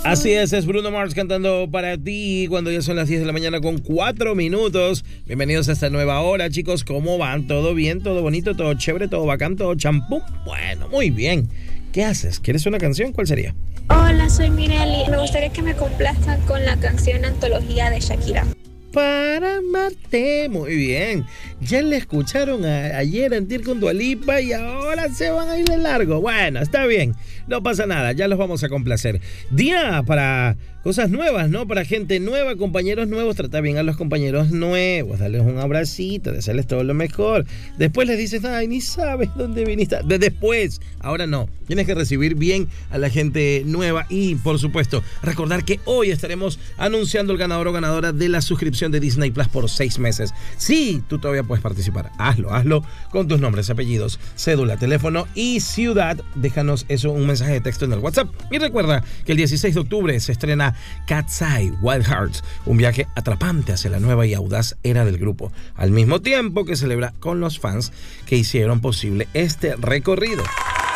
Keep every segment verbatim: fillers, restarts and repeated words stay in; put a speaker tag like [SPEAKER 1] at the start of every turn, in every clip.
[SPEAKER 1] Así es, es Bruno Mars cantando para ti cuando ya son las diez de la mañana con cuatro minutos. Bienvenidos a esta nueva hora, chicos. ¿Cómo van? ¿Todo bien? ¿Todo bonito? ¿Todo chévere? ¿Todo bacán? ¿Todo champú? Bueno, muy bien. ¿Qué haces? ¿Quieres una canción? ¿Cuál sería?
[SPEAKER 2] Hola, soy Mireli. Me gustaría que me complazcan con la canción Antología de Shakira.
[SPEAKER 1] Para amarte. Muy bien. Ya le escucharon a, ayer antier con Dua Lipa y ahora se van a ir de largo. Bueno, está bien. No pasa nada. Ya los vamos a complacer. Día para cosas nuevas, ¿no? Para gente nueva, compañeros nuevos. Trata bien a los compañeros nuevos. Darles un abracito, desearles todo lo mejor. Después les dices, ay, ni sabes dónde viniste. De después. Ahora no. Tienes que recibir bien a la gente nueva. Y, por supuesto, recordar que hoy estaremos anunciando el ganador o ganadora de la suscripción de Disney Plus por seis meses. Sí, tú todavía puedes participar. Hazlo, hazlo con tus nombres, apellidos, cédula, teléfono y ciudad. Déjanos eso, un mensaje de texto en el WhatsApp. Y recuerda que el dieciséis de octubre se estrena Cat's Eye Wild Hearts, un viaje atrapante hacia la nueva y audaz era del grupo, al mismo tiempo que celebra con los fans que hicieron posible este recorrido.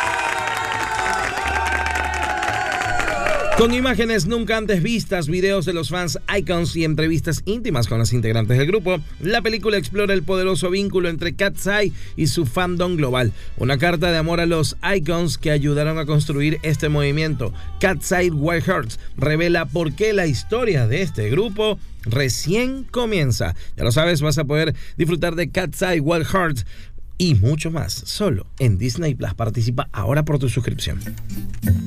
[SPEAKER 1] Con imágenes nunca antes vistas, videos de los fans icons y entrevistas íntimas con los integrantes del grupo, la película explora el poderoso vínculo entre Cat's Eye y su fandom global. Una carta de amor a los icons que ayudaron a construir este movimiento. Cat's Eye Wild Hearts revela por qué la historia de este grupo recién comienza. Ya lo sabes, vas a poder disfrutar de Cat's Eye Wild Hearts y mucho más solo en Disney Plus. Participa ahora por tu suscripción.